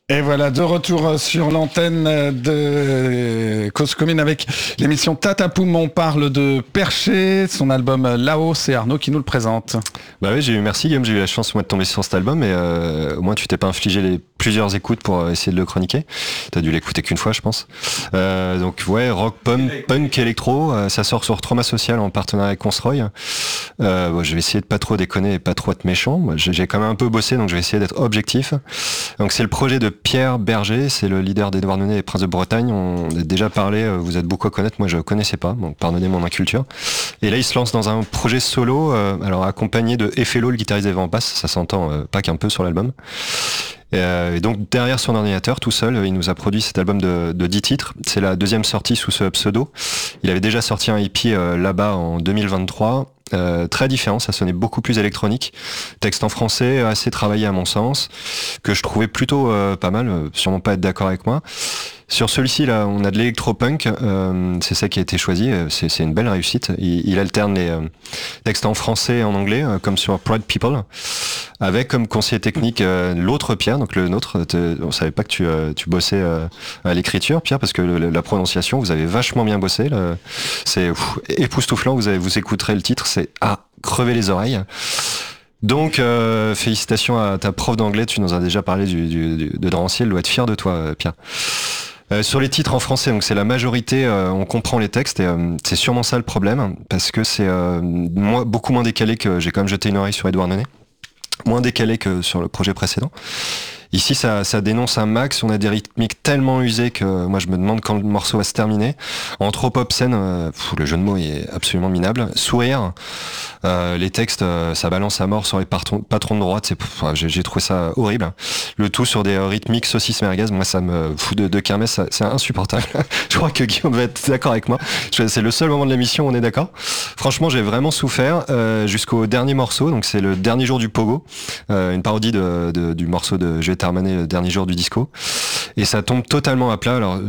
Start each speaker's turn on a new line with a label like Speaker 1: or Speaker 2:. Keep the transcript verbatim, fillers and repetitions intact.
Speaker 1: Et voilà, de retour sur l'antenne de Cause Commune avec l'émission Tatapoum. On parle de Perché, son album Là-haut, c'est Arnaud qui nous le présente.
Speaker 2: Bah oui, j'ai eu, merci Guillaume, j'ai eu la chance moi de tomber sur cet album et euh, au moins tu t'es pas infligé les plusieurs écoutes pour essayer de le chroniquer. T'as dû l'écouter qu'une fois, je pense. Euh, donc ouais, rock, punk, punk électro, euh, ça sort sur Trauma Social en partenariat avec Consroy. Euh, bon, je vais essayer de pas trop déconner et pas trop être méchant. Moi, j'ai, j'ai quand même un peu bossé, donc je vais essayer d'être objectif. Donc c'est le projet de Pierre Berger, c'est le leader d'Edouard Nonnet et Prince de Bretagne. On a déjà parlé, vous êtes beaucoup à connaître, moi je connaissais pas, donc pardonnez mon inculture. Et là il se lance dans un projet solo, euh, alors accompagné de Effello, le guitariste des Vents Passe, ça s'entend euh, pas qu'un peu sur l'album. Et, euh, et donc derrière son ordinateur, tout seul, il nous a produit cet album de, de dix titres. C'est la deuxième sortie sous ce pseudo. Il avait déjà sorti un E P euh, là-bas en deux mille vingt-trois. Euh, très différent, ça sonnait beaucoup plus électronique. Texte en français, assez travaillé à mon sens, que je trouvais plutôt euh, pas mal, euh, sûrement pas être d'accord avec moi. Sur celui-ci, là, on a de l'électropunk, euh, c'est ça qui a été choisi, c'est, c'est une belle réussite. Il, il alterne les euh, textes en français et en anglais, euh, comme sur Proud People, avec comme conseiller technique euh, l'autre Pierre, donc le nôtre. On savait pas que tu, euh, tu bossais euh, à l'écriture, Pierre, parce que le, la prononciation, vous avez vachement bien bossé. Là. C'est pff, époustouflant, vous, avez, vous écouterez le titre, c'est à crever les oreilles. Donc, euh, félicitations à ta prof d'anglais, tu nous as déjà parlé du, du, du, de Drancier, elle doit être fière de toi, Pierre. Euh, sur les titres en français, donc c'est la majorité, euh, on comprend les textes et euh, c'est sûrement ça le problème, parce que c'est euh, moins, beaucoup moins décalé que j'ai quand même jeté une oreille sur Edouard Nonnet, moins décalé que sur le projet précédent. Ici, ça, ça dénonce un max, on a des rythmiques tellement usées que moi je me demande quand le morceau va se terminer. En trop obscène, euh, pff, le jeu de mots est absolument minable. Sourire, euh, les textes, euh, ça balance à mort sur les patrons, patrons de droite, c'est, pff, j'ai, j'ai trouvé ça horrible. Le tout sur des euh, rythmiques saucisses merguez, moi ça me fout de, de kermesse, ça, c'est insupportable. Je crois que Guillaume va être d'accord avec moi. Je, c'est le seul moment de l'émission où on est d'accord. Franchement, j'ai vraiment souffert euh, jusqu'au dernier morceau, donc c'est le dernier jour du pogo, euh, une parodie de, de, du morceau de Je vais t'armaner le dernier jour du disco, et ça tombe totalement à plat. Alors